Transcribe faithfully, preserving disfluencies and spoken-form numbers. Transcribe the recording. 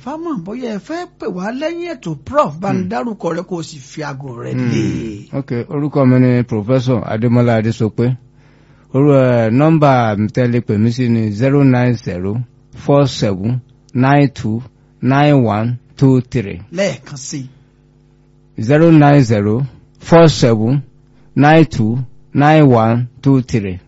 confirm bóyá ẹ fẹ́ pè wá lẹ́yìn ètò prof bá ń dárúkọ rẹ kó o sì fi aago rẹ lé. ok orúkọ mi ni Professor Adémọ́lá Adésopé orú ẹ nọ́mbà tẹ́lẹ̀ pè mí sí ni zero nine zero four seven nine two nine one two three. lẹ́ẹ̀kan sí zero nine zero four seven nine two nine one two three.